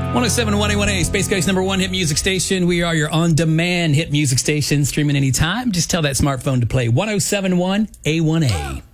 1071 A1A, Space Coast #1 hit music station. We are your on-demand hit music station, streaming anytime. Just tell that smartphone to play 1071 A1A.